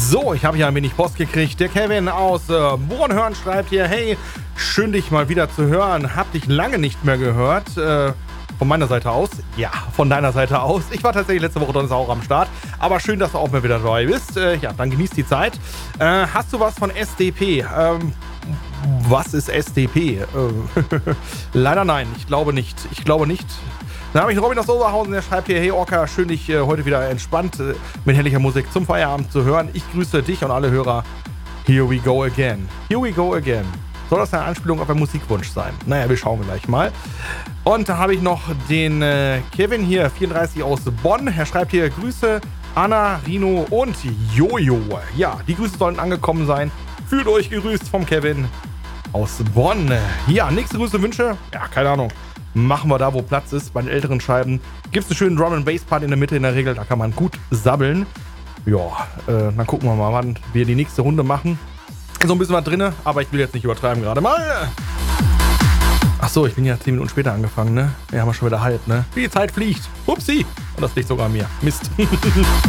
So, ich habe hier ein wenig Post gekriegt. Der Kevin aus Bornhörn schreibt hier: Hey, schön dich mal wieder zu hören. Hab dich lange nicht mehr gehört. Von meiner Seite aus. Ja, von deiner Seite aus. Ich war tatsächlich letzte Woche Donnerstag auch am Start. Aber schön, dass du auch mal wieder dabei bist. Ja, dann genieß die Zeit. Hast du was von SDP? Was ist SDP? Leider nein, ich glaube nicht. Dann habe ich Robin aus Oberhausen, der schreibt hier: Hey Orca, schön dich heute wieder entspannt mit herrlicher Musik zum Feierabend zu hören. Ich grüße dich und alle Hörer. Here we go again. Here we go again. Soll das eine Anspielung auf einen Musikwunsch sein? Naja, wir schauen gleich mal. Und da habe ich noch den Kevin hier, 34 aus Bonn. Er schreibt hier: Grüße Anna, Rino und Jojo. Ja, die Grüße sollten angekommen sein. Fühlt euch gerüßt vom Kevin aus Bonn. Ja, nächste Grüße, Wünsche? Ja, keine Ahnung. Machen wir da, wo Platz ist. Bei den älteren Scheiben gibt es einen schönen Drum-and-Bass-Part in der Mitte in der Regel. Da kann man gut sabbeln. Ja, dann gucken wir mal, wann wir die nächste Runde machen. So ein bisschen was drin, aber ich will jetzt nicht übertreiben gerade mal. Achso, ich bin ja 10 Minuten später angefangen, ne? Wir haben ja schon wieder halb, ne? Wie die Zeit fliegt. Upsi. Und das liegt sogar an mir. Mist.